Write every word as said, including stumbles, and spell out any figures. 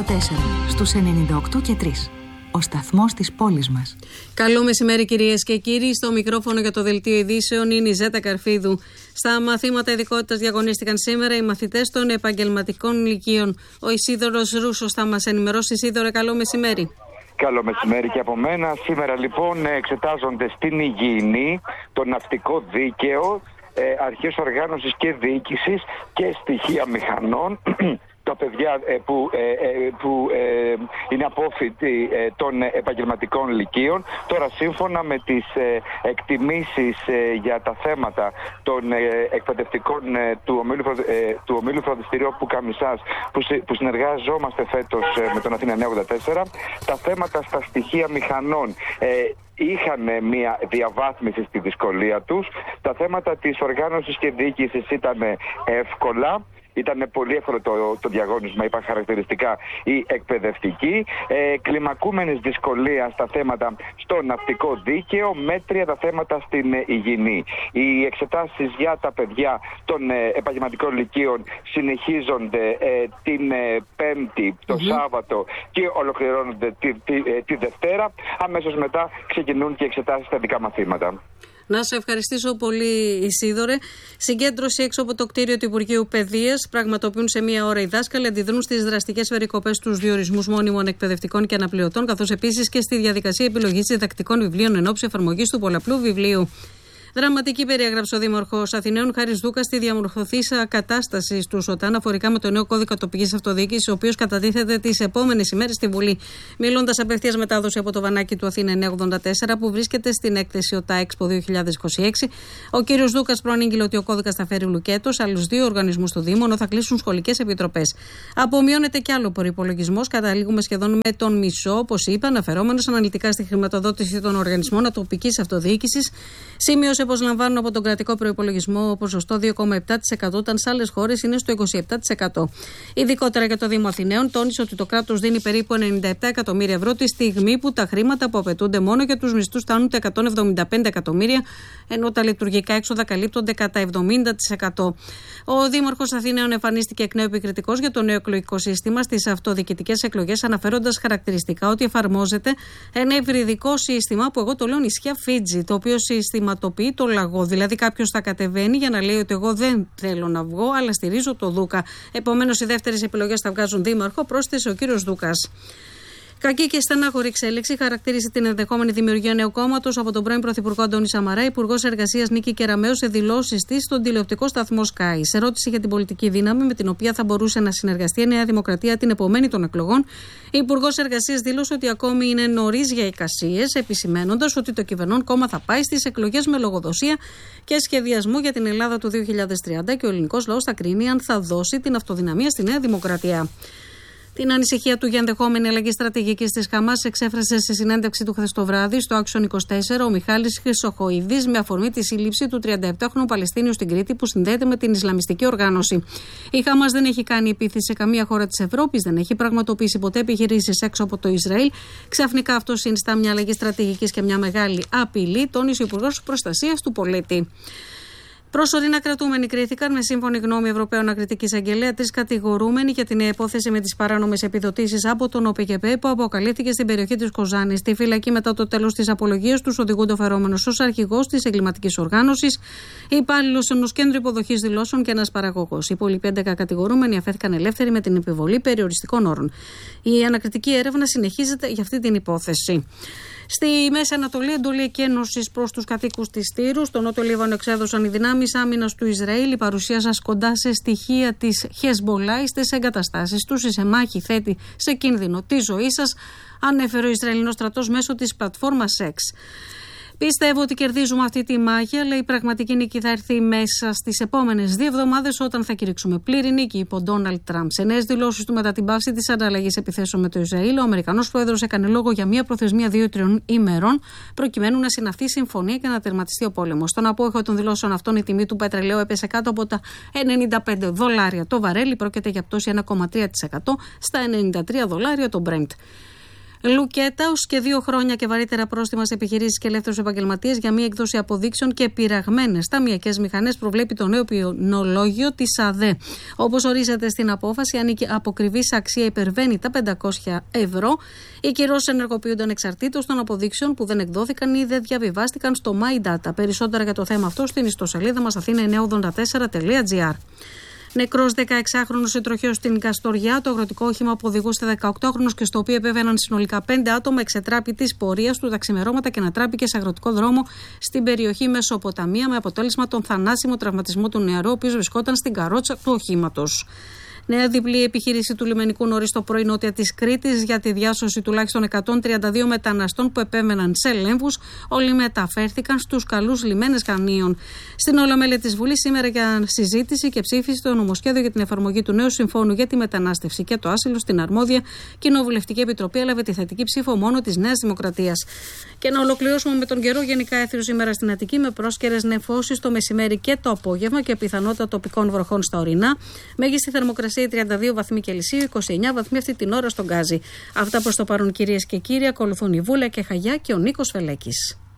τέσσερα στους ενενήντα οκτώ και τρία. Ο σταθμός της πόλης μας. Καλό μεσημέρι κυρίες και κύριοι. Στο μικρόφωνο για το Δελτίο Ειδήσεων είναι η Ζέτα Καρφίδου. Στα μαθήματα ειδικότητας διαγωνίστηκαν σήμερα οι μαθητές των επαγγελματικών λυκείων. Ο Ισίδωρος Ρούσος θα μας ενημερώσει. Ισίδωρε, καλό μεσημέρι. Καλό μεσημέρι και από μένα. Σήμερα λοιπόν εξετάζονται στην υγιεινή, το ναυτικό δίκαιο, αρχές οργάνωσης και διοίκησης και στοιχεία μηχανών. Τα παιδιά ε, που, ε, ε, που ε, είναι απόφοιτοι ε, των επαγγελματικών λυκείων. Τώρα σύμφωνα με τις ε, εκτιμήσεις ε, για τα θέματα των ε, εκπαιδευτικών ε, του, ομίλου, ε, του ομίλου φροντιστηρίου που Καμισάς, που, που συνεργάζομαστε φέτος ε, με τον Αθήνα ογδόντα τέσσερα, τα θέματα στα στοιχεία μηχανών ε, είχαν μια διαβάθμιση στη δυσκολία τους. Τα θέματα της οργάνωσης και διοίκησης ήταν εύκολα. Ήταν πολύ εύκολο το, το διαγώνισμα, είπα χαρακτηριστικά η εκπαιδευτική. Ε, κλιμακούμενης δυσκολία στα θέματα στο ναυτικό δίκαιο, μέτρια τα θέματα στην ε, υγιεινή. Οι εξετάσεις για τα παιδιά των ε, επαγγελματικών λυκείων συνεχίζονται ε, την ε, Πέμπτη, το mm-hmm. Σάββατο και ολοκληρώνονται τη, τη, ε, τη Δευτέρα. Αμέσως μετά ξεκινούν και εξετάσεις στα δικά μαθήματα. Να σε ευχαριστήσω πολύ, Ισίδωρε. Συγκέντρωση έξω από το κτίριο του Υπουργείου Παιδείας πραγματοποιούν σε μία ώρα οι δάσκαλοι, αντιδρούν στις δραστικές περικοπές στους διορισμούς μόνιμων εκπαιδευτικών και αναπληρωτών, καθώς επίσης και στη διαδικασία επιλογής διδακτικών βιβλίων εν ώψη εφαρμογής του πολλαπλού βιβλίου. Δραματική περιέγραψε ο Δήμαρχος Αθηναίων Χάρης Δούκας στη διαμορφωθήσα κατάσταση του ΣΟΤΑ αναφορικά με το νέο κώδικα τοπικής αυτοδιοίκησης, ο οποίος κατατίθεται τις επόμενες ημέρες στη Βουλή. Μιλώντας απευθείας μετάδοση από το βανάκι του Αθήνα εννιακόσια ογδόντα τέσσερα, που βρίσκεται στην έκθεση ΟΤΑ Expo δύο χιλιάδες είκοσι έξι, ο κ. Δούκας προανήγγειλε ότι ο κώδικας θα φέρει λουκέτος άλλους δύο οργανισμούς του Δήμου, ενώ θα κλείσουν σχολικές επιτροπές. Απομειώνεται κι άλλο προϋπολογισμός, καταλήγουμε σχεδόν με τον μισό, όπως είπα, αναφερόμενος αναλυτικά στη χρηματοδότηση των οργανισμών τοπικής αυτοδιοίκησης. Σημείωσε πως λαμβάνουν από τον κρατικό προϋπολογισμό ποσοστό δύο κόμμα επτά τοις εκατό, όταν σε άλλες χώρες είναι στο είκοσι επτά τοις εκατό. Ειδικότερα για το Δήμο Αθηναίων, τόνισε ότι το κράτος δίνει περίπου ενενήντα επτά εκατομμύρια ευρώ τη στιγμή που τα χρήματα που απαιτούνται μόνο για τους μισθούς φτάνουν τα εκατόν εβδομήντα πέντε εκατομμύρια, ενώ τα λειτουργικά έξοδα καλύπτονται κατά εβδομήντα τοις εκατό. Ο Δήμαρχος Αθηναίων εμφανίστηκε εκ νέου επικριτικός για το νέο εκλογικό σύστημα στις αυτοδιοικητικές εκλογές, αναφέροντας χαρακτηριστικά ότι εφαρμόζεται ένα υβριδικό σύστημα που εγώ το λέω νησιά Φίτζι, το οποίο συστηματοποιεί το λαγό. Δηλαδή, κάποιος θα κατεβαίνει για να λέει ότι εγώ δεν θέλω να βγω, αλλά στηρίζω το Δούκα. Επομένως, οι δεύτερες επιλογές θα βγάζουν δήμαρχο, πρόσθεσε ο κύριος Δούκας. Κακή και στενάχωρη εξέλιξη χαρακτήρισε την ενδεχόμενη δημιουργία νέου κόμματος από τον πρώην Πρωθυπουργό Αντώνη Σαμαρά, Υπουργός Εργασίας Νίκη Κεραμέως, σε δηλώσεις της στον τηλεοπτικό σταθμό Sky. Σε ερώτηση για την πολιτική δύναμη με την οποία θα μπορούσε να συνεργαστεί η Νέα Δημοκρατία την επομένη των εκλογών, η Υπουργός Εργασίας δήλωσε ότι ακόμη είναι νωρίς για εικασίες, επισημένοντας ότι το κυβερνών κόμμα θα πάει στις εκλογές με λογοδοσία και σχεδιασμό για την Ελλάδα του δύο χιλιάδες τριάντα και ο ελληνικός λαός θα κρίνει αν θα δώσει την αυτοδυναμία στη Νέα Δημοκρατία. Την ανησυχία του για ενδεχόμενη αλλαγή στρατηγικής της Χαμάς εξέφρασε σε συνέντευξη του χθες το βράδυ στο Άξιον είκοσι τέσσερα ο Μιχάλης Χρυσοχοίδης, με αφορμή τη σύλληψη του τριανταεπτάχρονου Παλαιστίνιου στην Κρήτη που συνδέεται με την Ισλαμιστική οργάνωση. Η Χαμάς δεν έχει κάνει επίθεση σε καμία χώρα της Ευρώπης, δεν έχει πραγματοποιήσει ποτέ επιχειρήσεις έξω από το Ισραήλ. Ξαφνικά αυτό συνιστά μια αλλαγή στρατηγικής και μια μεγάλη απειλή, τόνισε ο Υπουργός Προστασίας του Πολίτη. Προσωρινά κρατούμενοι κρίθηκαν με σύμφωνη γνώμη Ευρωπαίων Ακριτική Εισαγγελέα τρεις κατηγορούμενοι για την υπόθεση με τις παράνομες επιδοτήσεις από τον ΟΠΕΚΕΠΕ που αποκαλύφθηκε στην περιοχή της Κοζάνης. Στη φυλακή μετά το τέλος της απολογίας τους οδηγούνται ο φερόμενος ως αρχηγός της εγκληματικής οργάνωσης, υπάλληλος ενός κέντρου υποδοχής δηλώσεων και ένας παραγωγός. Οι υπόλοιποι έντεκα κατηγορούμενοι αφέθηκαν ελεύθεροι με την επιβολή περιοριστικών όρων. Η ανακριτική έρευνα συνεχίζεται για αυτή την υπόθεση. Στη Μέση Ανατολή, εντολή εκένωσης προς τους κατοίκους της Τύρου. Στο Νότιο Λίβανο εξέδωσαν οι δυνάμεις άμυνας του Ισραήλ. Η παρουσία σας κοντά σε στοιχεία της Χεσμολάχ στις εγκαταστάσεις τους. Η Σεμάχη θέτει σε κίνδυνο τη ζωή σας, ανέφερε ο Ισραηλινός στρατός μέσω της πλατφόρμας X. Πιστεύω ότι κερδίζουμε αυτή τη μάχη, αλλά η πραγματική νίκη θα έρθει μέσα στις επόμενες δύο εβδομάδες όταν θα κηρύξουμε πλήρη νίκη, είπε ο Ντόναλντ Τραμπ. Σε νέες δηλώσεις του μετά την πάυση της ανταλλαγής επιθέσεων με το Ισραήλ, ο Αμερικανός πρόεδρος έκανε λόγο για μια προθεσμία δύο-τριών ημερών, προκειμένου να συναυθεί συμφωνία και να τερματιστεί ο πόλεμος. Στον απόϊχο των δηλώσεων αυτών, η τιμή του πετρελαίου έπεσε κάτω από τα ενενήντα πέντε δολάρια το βαρέλι, πρόκειται για πτώση ένα κόμμα τρία τοις εκατό στα ενενήντα τρία δολάρια το Brent. Λουκέταους και δύο χρόνια και βαρύτερα πρόστιμα σε επιχειρήσεις και ελεύθερους επαγγελματίες για μη έκδοση αποδείξεων και πειραγμένες ταμειακές μηχανές προβλέπει το νέο ποινολόγιο της ΑΔΕ. Όπως ορίζεται στην απόφαση, αν η αποκριβής αξία υπερβαίνει τα πεντακόσια ευρώ, οι κυρώσεις ενεργοποιούνται ανεξαρτήτως των αποδείξεων που δεν εκδόθηκαν ή δεν διαβιβάστηκαν στο MyData. Περισσότερα για το θέμα αυτό στην ιστοσελίδα μας αθήνα εννιακόσια ογδόντα τέσσερα τελεία τζι άρ. Νεκρός δεκαεξάχρονος σε τροχαίο στην Καστοριά. Το αγροτικό όχημα που οδηγούσε δεκαοκτώχρονος και στο οποίο επέβαιναν συνολικά πέντε άτομα εξετράπη της πορείας του τα ξημερώματα και ανατράπηκε σε αγροτικό δρόμο στην περιοχή Μεσοποταμία, με αποτέλεσμα τον θανάσιμο τραυματισμό του νεαρού, ο οποίος βρισκόταν στην καρότσα του οχήματος. Νέα διπλή επιχείρηση του λιμενικού νωρίς το πρωί νότια της Κρήτης για τη διάσωση τουλάχιστον εκατόν τριάντα δύο μεταναστών που επέμεναν σε λέμβους. Όλοι μεταφέρθηκαν στους καλούς λιμένες Χανίων. Στην Ολομέλεια της Βουλής σήμερα για συζήτηση και ψήφιση το νομοσχέδιο για την εφαρμογή του νέου συμφώνου για τη μετανάστευση και το άσυλο στην αρμόδια Κοινοβουλευτική Επιτροπή, αλλά με τη θετική ψήφο μόνο της Νέας Δημοκρατίας. Και να ολοκληρώσουμε με τον καιρό. Γενικά έθριο σήμερα στην Αττική με πρόσκαιρες νεφώσεις το μεσημέρι και το απόγευμα και πιθανότητα τοπικών βροχών στα ορεινά. Μέγιστη θερμοκρασία τριάντα δύο βαθμοί Κελσίου, είκοσι εννέα βαθμοί αυτή την ώρα στον Γκάζι. Αυτά προς το παρόν, κυρίες και κύριοι. Ακολουθούν η Βούλα και Χαγιά και ο Νίκος Φελέκης.